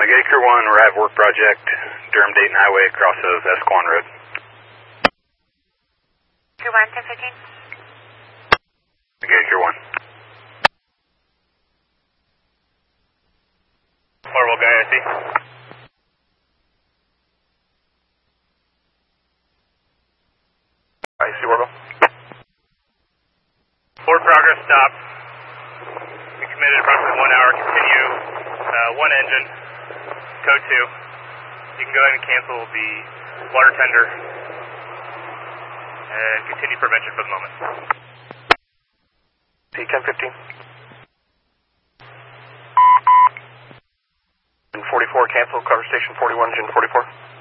Gate Crew 1, we're at work project, Durham Dayton Highway, across of Esquan Road. Crew 1, 1015. Gate Crew 1. Marvel guy, I see. I see Warble. Forward progress, stop. We committed approximately 1 hour, continue, one engine, code 2. You can go ahead and cancel the water tender and continue prevention for the moment. P1015. 44, cancel, cover station 41, engine 44.